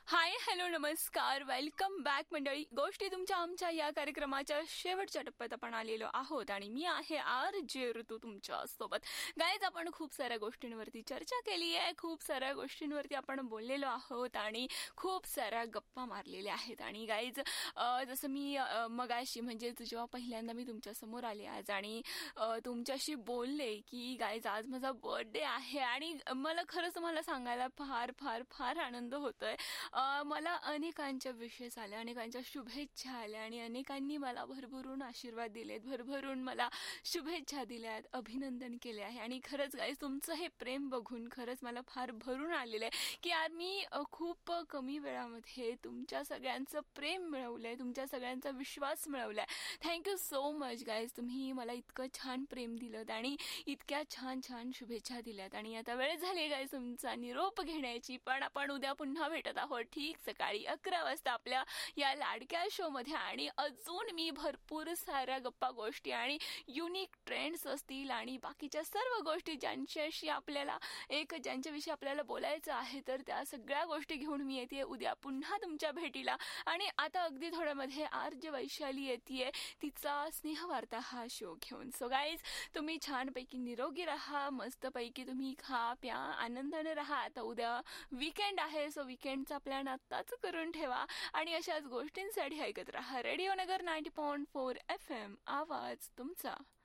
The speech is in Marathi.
हाय हॅलो नमस्कार वेलकम बॅक मंडळी. गोष्टी तुमच्या आमच्या या कार्यक्रमाच्या शेवटच्या टप्प्यात आपण आलेलो आहोत आणि मी आहे RJ ऋतू तुमच्या सोबत. गाईज, आपण खूप साऱ्या गोष्टींवरती चर्चा केली आहे, खूप साऱ्या गोष्टींवरती आपण बोललेलो आहोत आणि खूप साऱ्या गप्पा मारलेल्या आहेत. आणि गाईज, जसं मी मगाशी म्हणजे जेव्हा पहिल्यांदा मी तुमच्या समोर आले आज आणि तुमच्याशी बोलले की गाईज आज माझा बर्थडे आहे आणि मला खरंच मला सांगायला फार फार फार आनंद होतोय. मला अनेकांच्या विशेष आल्या, अनेकांच्या शुभेच्छा आल्या आणि अनेकांनी मला भरभरून आशीर्वाद दिलेत, भरभरून मला शुभेच्छा दिल्यात, अभिनंदन केले आहे. आणि खरंच गाईज, तुमचं हे प्रेम बघून खरंच मला फार भरून आलेलं आहे की यार मी खूप कमी वेळामध्ये तुमच्या सगळ्यांचं प्रेम मिळवलंय, तुमच्या सगळ्यांचा विश्वास मिळवलाय. Thank you so much guys. तुम्ही मला इतकं छान प्रेम दिलं आणि इतक्या छान छान शुभेच्छा दिल्यात. आणि आता वेळ झाली गाईज तुमचा निरोप घेण्याची, पण आपण उद्या पुन्हा भेटत आहोत ठीक सकाळी 11 वाजता आपल्या या लाडक्या शो मध्ये. आणि अजून मी भरपूर साऱ्या गप्पा गोष्टी आणि युनिक ट्रेंड्स असतील आणि बाकीच्या सर्व गोष्टी ज्यांच्याविषयी आपल्याला बोलायचं आहे, तर त्या सगळ्या गोष्टी घेऊन मी येते उद्या पुन्हा तुमच्या भेटीला. आणि आता अगदी थोड्यामध्ये RJ वैशाली येते तिचा स्नेहवार्ता हा शो घेऊन. सो गाईज, तुम्ही छानपैकी निरोगी राहा, मस्तपैकी तुम्ही खा प्या, आनंदाने राहा. आता उद्या वीकेंड आहे, सो वीकेंडचा प्लॅन आत्ताच करून ठेवा आणि अशाच गोष्टींसाठी ऐकत राहा रेडिओ नगर 90.4 FM, आवाज तुमचा.